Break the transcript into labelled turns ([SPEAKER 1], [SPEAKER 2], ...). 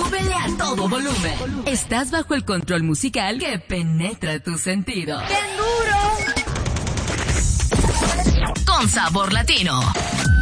[SPEAKER 1] Súbele a todo volumen. Estás bajo el control musical que penetra tu sentido.
[SPEAKER 2] ¡Bien duro!
[SPEAKER 1] Con sabor latino.